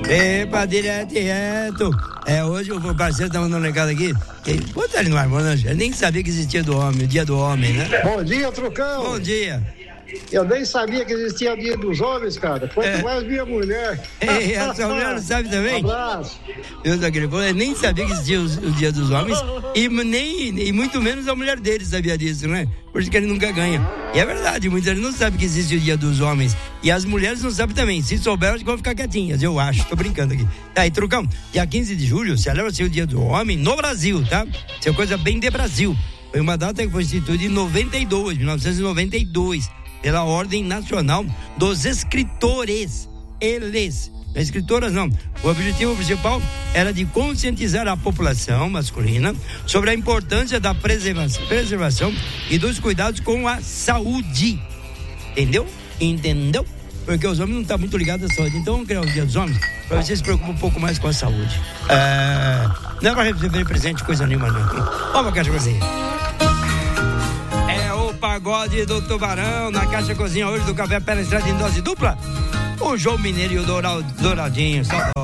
Epa, direto. Hoje o parceiro tá mandando um recado aqui. Bota ele no ar, mano. Eu nem sabia que existia o dia do homem, né? Bom dia, Trucão. Bom dia. Eu nem sabia que existia o dia dos homens, cara. Quanto mais minha mulher. Essa mulher não sabe também? Um abraço. Eu nem sabia que existia o dia dos homens e muito menos a mulher dele sabia disso, né? Por isso que ele nunca ganha. E é verdade, muitas vezes não sabem que existe o dia dos homens. E as mulheres não sabem também. Se souberam, elas vão ficar quietinhas, eu acho. Tô brincando aqui. Tá aí, Trucão, dia 15 de julho celebra-se o dia do homem no Brasil, tá? Isso é coisa bem de Brasil. Foi uma data que foi instituída em 1992. Pela Ordem Nacional dos Escritores. Escritoras não. O objetivo principal era de conscientizar a população masculina sobre a importância da preservação e dos cuidados com a saúde. Entendeu? Porque os homens não estão muito ligados à saúde. Então vamos criar o Dia dos Homens para vocês se preocupem um pouco mais com a saúde. Não é para receber presente coisa nenhuma, não. Vamos, Caixa Cozinha. Pagode do Tubarão na Caixa Cozinha hoje do Café Pela Estrada em dose dupla. O João Mineiro e o Douradinho.